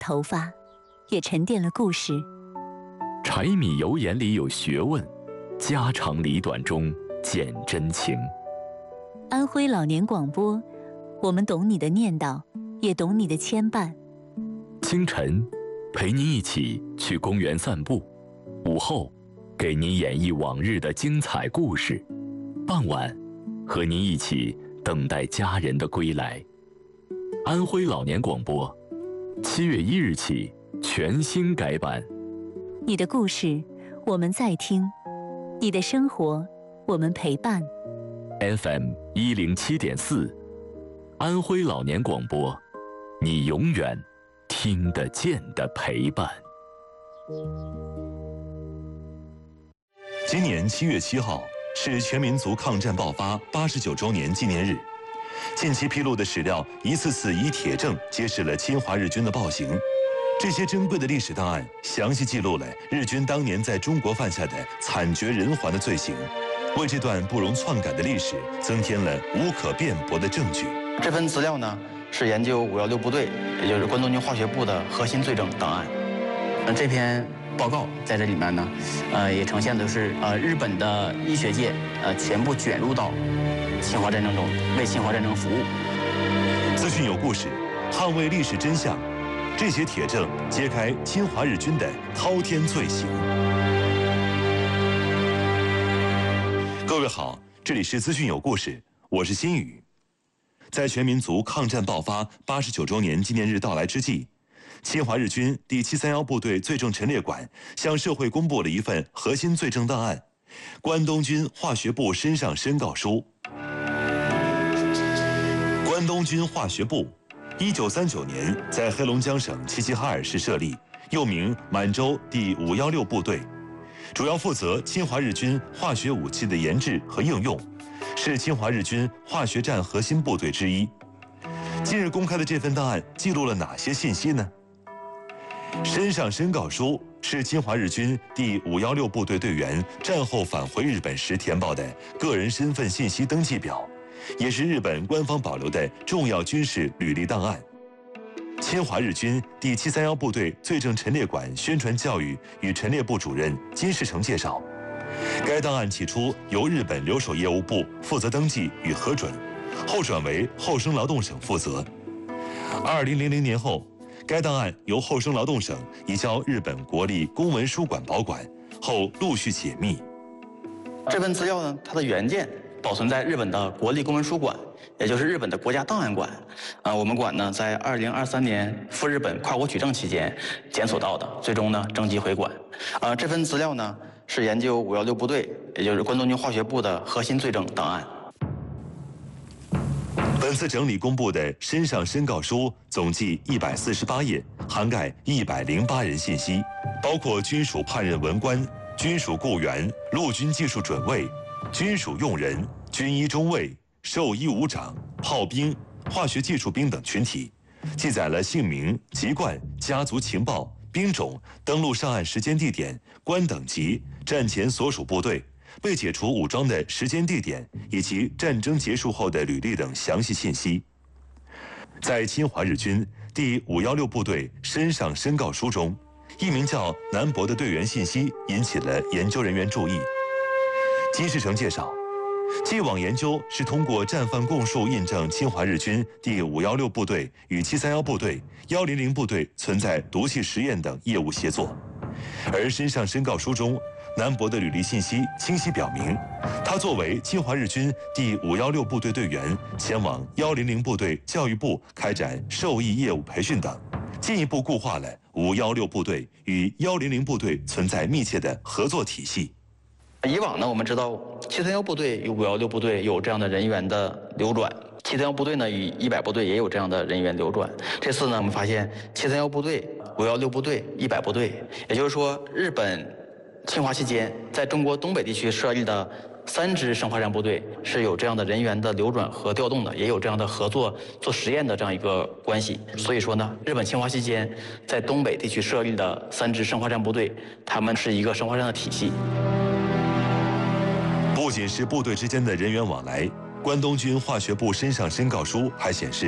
头发，也沉淀了故事。 柴米油盐里有学问，家长里短中见真情。 安徽老年广播，我们懂你的念叨，也懂你的牵绊。 清晨，陪您一起去公园散步；午后，给您演绎往日的精彩故事；傍晚，和您一起等待家人的归来。安徽老年广播，7月1日起全新改版。 你的故事，我们在听；你的生活，我们陪伴。 FM 107.4，安徽老年广播，你永远听得见的陪伴。 今年7月7号是全民族抗战爆发89周年纪念日。近期披露的史料一次次以铁证揭示了侵华日军的暴行。这些珍贵的历史档案详细记录了日军当年在中国犯下的惨绝人寰的罪行，为这段不容篡改的历史增添了无可辩驳的证据。 这份资料呢，是研究516部队，也就是关东军化学部的核心罪证档案。这篇报告在这里面呢，也呈现的是日本的医学界全部卷入到侵华战争中，为侵华战争服务。 资讯有故事，捍卫历史真相，这些铁证揭开侵华日军的滔天罪行。各位好，这里是资讯有故事，我是新宇。在全民族抗战爆发89周年纪念日到来之际，侵华日军第731部队罪证陈列馆向社会公布了一份核心罪证档案——关东军化学部身上申告书。关东军化学部1939年在黑龙江省齐齐哈尔市设立，又名满洲第516部队，主要负责侵华日军化学武器的研制和应用，是侵华日军化学战核心部队之一。近日公开的这份档案记录了哪些信息呢？身上申告书是侵华日军第516部队队员战后返回日本时填报的个人身份信息登记表，也是日本官方保留的重要军事履历档案。侵华日军第731部队罪证陈列馆宣传教育与陈列部主任金世成介绍，该档案起初由日本留守业务部负责登记与核准，后转为厚生劳动省负责。2000年后，该档案由厚生劳动省移交日本国立公文书馆保管，后陆续解密。 这份资料呢，它的原件保存在日本的国立公文书馆，也就是日本的国家档案馆。我们馆呢，在2023年赴日本跨国取证期间检索到的，最终呢征集回馆。这份资料呢，是研究516部队，也就是关东军化学部的核心罪证档案。 本次整理公布的身上申告书总计148页，涵盖108人信息，包括军属判任文官、军属雇员、陆军技术准尉、军属用人、军医中尉、兽医武长、炮兵、化学技术兵等群体，记载了姓名、籍贯、家族情报、兵种、登陆上岸时间地点、官等级、战前所属部队、被解除武装的时间地点以及战争结束后的履历等详细信息。在侵华日军第516部队身上申告书中，一名叫南博的队员信息引起了研究人员注意。金世成介绍，既往研究是通过战犯供述印证侵华日军第516部队与731部队、100部队存在毒气实验等业务协作，而身上申告书中南博的履历信息清晰表明，他作为侵华日军第516部队队员，前往100部队教育部开展兽医业务培训等，进一步固化了516部队与100部队存在密切的合作体系。 以往呢，我们知道731部队与516部队有这样的人员的流转，731部队呢与100部队也有这样的人员流转。这次呢，我们发现731部队、516部队、100部队，也就是说，日本侵华期间在中国东北地区设立的3支生化战部队是有这样的人员的流转和调动的，也有这样的合作做实验的这样一个关系。所以说呢，日本侵华期间在东北地区设立的3支生化战部队，他们是一个生化战的体系。 不仅是部队之间的人员往来，关东军化学部身上申告书还显示，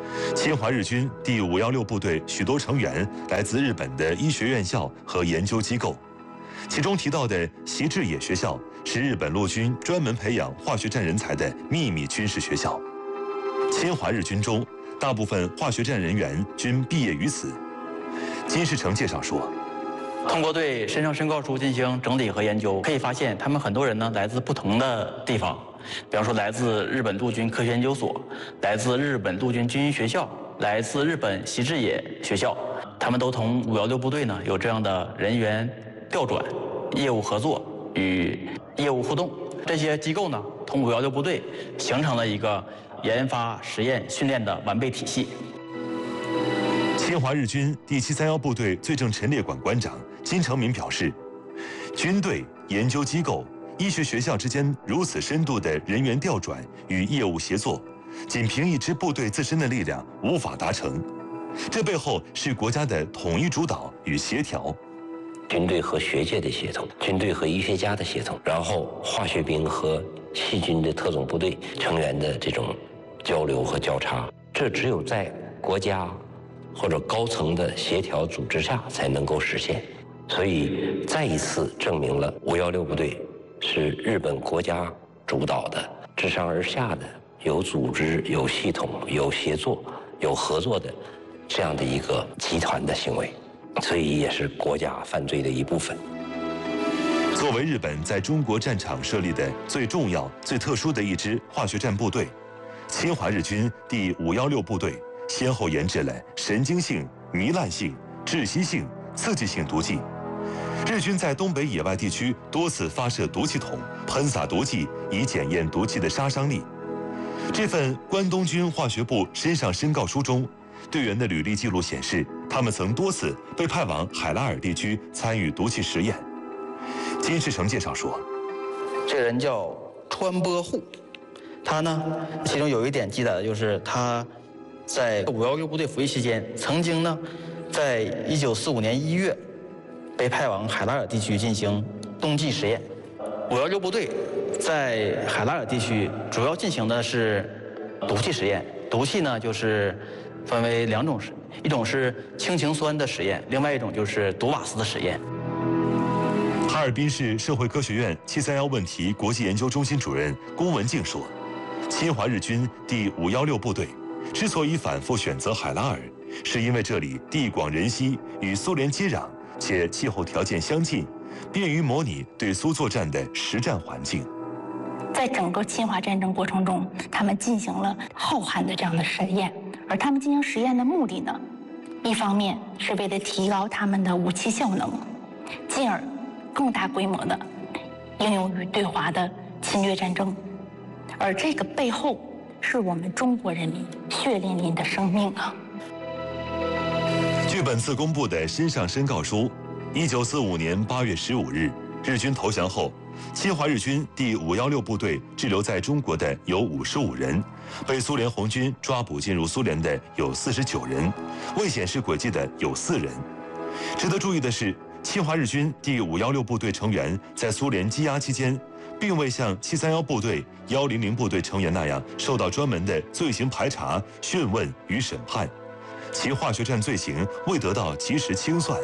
侵华日军第516部队许多成员来自日本的医学院校和研究机构，其中提到的习志野学校是日本陆军专门培养化学战人才的秘密军事学校。侵华日军中，大部分化学战人员均毕业于此。金世成介绍说， 通过对身上申告书进行整理和研究，可以发现他们很多人呢来自不同的地方，比方说来自日本陆军科学研究所，来自日本陆军军医学校，来自日本习志野学校，他们都同516部队呢有这样的人员调转、业务合作与业务互动。这些机构呢同516部队形成了一个研发、实验、训练的完备体系。 侵华日军第731部队罪证陈列馆馆长金成民表示，军队、研究机构、医学学校之间如此深度的人员调转与业务协作，仅凭一支部队自身的力量无法达成，这背后是国家的统一主导与协调。 军队和学界的协同，军队和医学家的协同，然后化学兵和细菌的特种部队成员的这种交流和交叉，这只有在国家或者高层的协调组织下才能够实现。所以再一次证明了516部队是日本国家主导的、自上而下的、有组织、有系统、有协作、有合作的这样的一个集团的行为，所以也是国家犯罪的一部分。 作为日本在中国战场设立的最重要、最特殊的一支化学战部队，侵华日军第516部队先后研制了神经性、糜烂性、窒息性、刺激性毒剂。日军在东北野外地区多次发射毒气筒，喷洒毒剂以检验毒气的杀伤力。这份关东军化学部身上申告书中，队员的履历记录显示，他们曾多次被派往海拉尔地区参与毒气实验。金世成介绍说， 这个人叫川波户，他呢，其中有一点记载的就是他在516部队服役期间，曾经呢，在1945年1月被派往海拉尔地区进行冬季实验。516部队在海拉尔地区主要进行的是毒气实验，毒气呢就是分为两种，一种是氢氰酸的实验，另外一种就是毒瓦斯的实验。 哈尔滨市社会科学院731问题国际研究中心主任龚文静说，侵华日军第516部队之所以反复选择海拉尔，是因为这里地广人稀，与苏联接壤，且气候条件相近，便于模拟对苏作战的实战环境。 在整个侵华战争过程中，他们进行了浩瀚的这样的实验，而他们进行实验的目的呢，一方面是为了提高他们的武器效能，进而更大规模的应用于对华的侵略战争，而这个背后是我们中国人民血淋淋的生命啊！ 据本次公布的身上申告书，1945年8月15日，日军投降后，侵华日军第516部队滞留在中国的有55人，被苏联红军抓捕进入苏联的有49人，未显示轨迹的有4人。值得注意的是，侵华日军第516部队成员在苏联羁押期间，并未像731部队、100部队成员那样受到专门的罪行排查、讯问与审判，其化学战罪行未得到及时清算。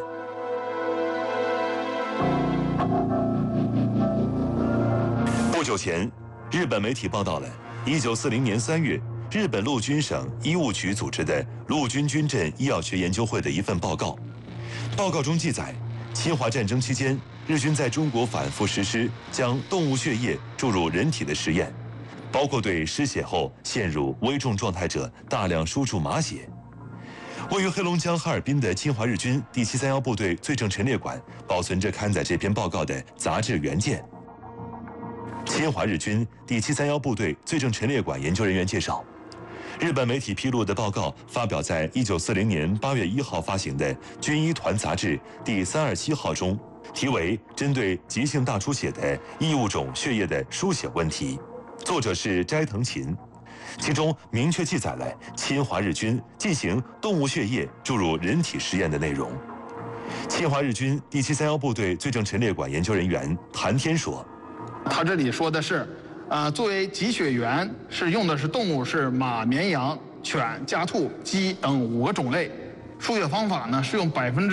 不久前，日本媒体报道了1940年3月，日本陆军省医务局组织的陆军军阵医药学研究会的一份报告。报告中记载，侵华战争期间，日军在中国反复实施将动物血液注入人体的实验，包括对失血后陷入危重状态者大量输注马血。位于黑龙江哈尔滨的侵华日军第731部队罪证陈列馆保存着刊载这篇报告的杂志原件。侵华日军第731部队罪证陈列馆研究人员介绍，日本媒体披露的报告发表在1940年8月1号发行的《军医团》杂志第327号中，题为《针对急性大出血的异物种血液的输血问题》，作者是斋藤勤。其中明确记载了侵华日军进行动物血液注入人体实验的内容。侵华日军第731部队罪证陈列馆研究人员谭天说， 他这里说的是，作为集血源是用的是动物是马、绵羊犬、家兔、鸡等5个种类。输血方法呢是用